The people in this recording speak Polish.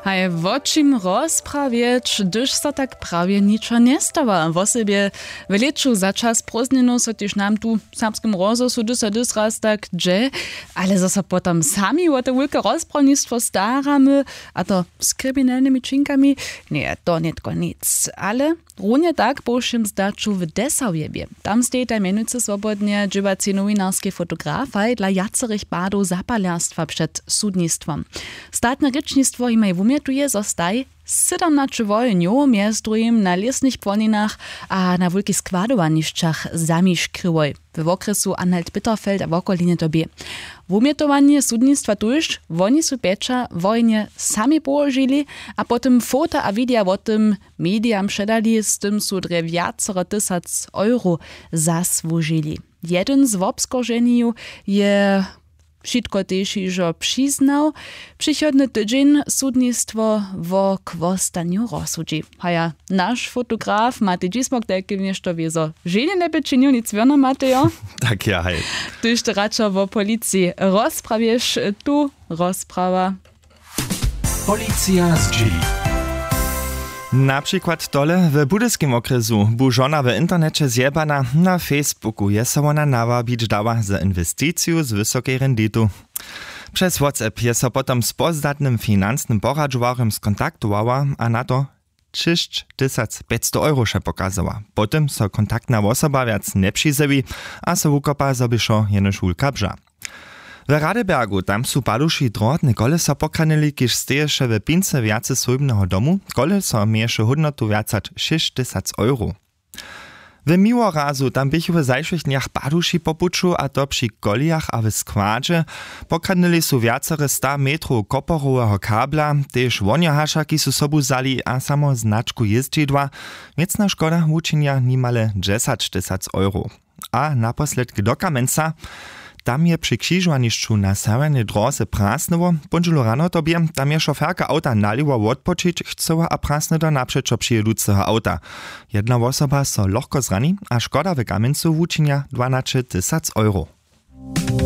Hej, o czym rozprawiać, gdyż so tak prawie niczo nie stawa. W osobie w leczu za czas prózdninu so też nam tu w samskim rozosu dys raz tak dże, ale so potem sami o te wielkie rozprawnictwo staramy, a to z kryminalnymi činkami, nie, to netko nic. Ale równie tak poszym zdaczu w Dessauwiebie. Tam stoi tajemnicy swobodnie dżywacy nowinarski fotografaj dla jacerych badów zapalerstwa przed sudnictwem. Statne rycznictwo imaj wumietuje zostaj 17 wojniu, między drugim na lesnych płoninach a na wielkich składowaniszczach zamiszkryłoj w okresu Anhalt-Bitterfeld a w okolinie tobie. Wumietowanie sudnictwa tuż, oni su piecza wojnie sami położyli, a potem fota a wideo o tym mediam przedali, z tym su drewiacere €1000 zasłużyli. Jeden z obskorzeniju je wszystko też już przyznał. Przychodny tydzień sudnictwo wo kwostaniu rozsudzi. Haja, nasz fotograf Matej Dzismok takie nešto wiezo. Żenie nie byczynił nic wiona, Matejo? Tak ja, hej. Tyż to raczej wo policji rozprawiesz, tu rozprawa. Policja z G. Na przykład tole w budyskim okresu bu żona w internecie zjebana na Facebooku je so ona nawabić dała za inwestycję z wysokiej renditu. Przez WhatsApp je so potem z pozdatnym finansnym poradżowarem skontaktowała, a na to 6500 € się pokazała. Potem so kontaktna osoba wiac nie przyzewi, a so ukopa zobiszo jeno szulka bża. W Radebergu tam su paduši drotne koleso pokranili, kiž steješe w pince viace sojbnego domu, koleso mieješe hodnotu viacać 6000 €. W Miłorazu tam bychu w zajszych dniach paduši popuczu, a to przy koliach a w składzie, pokranili su viacere 100 metrów koporowego kabla, też woniahaszaki su sobu zali, a samo znaczku jeździdła, wiecna szkoda uczynia nimale 10 000 €. A naposledki do Kamenca, tam je przy krzyżowaniszczu na severnej drodze prasnowo, bądźelo rano tobie, tam je szoferka auta naliła odpoczyć, chcała a prasneda naprzeczo przyjedúceho auta. Jedna osoba so lohko zrani, a szkoda w Kamencu uczynia 12 000 €.